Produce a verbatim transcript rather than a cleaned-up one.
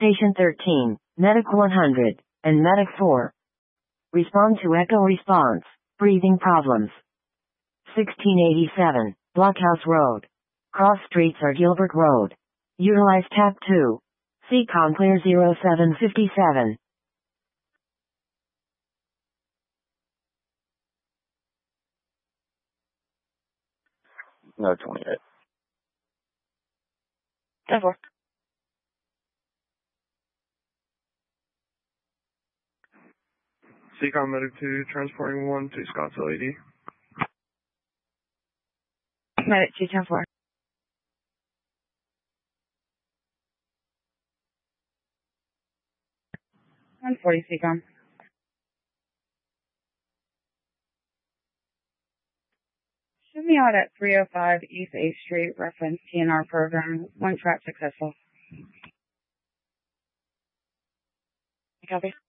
Station thirteen, Medic one hundred, and Medic four. Respond to echo response. Breathing problems. sixteen eighty-seven, Blockhouse Road. Cross streets are Gilbert Road. Utilize tap two. C COM clear zero seven fifty-seven. No, twenty-eight. ten four. C COM Medic two, transporting one to Scottsdale A D. Medic two, ten four. one forty C COM. Show me out at three oh five East eighth Street, reference T N R program. One track successful. Copy.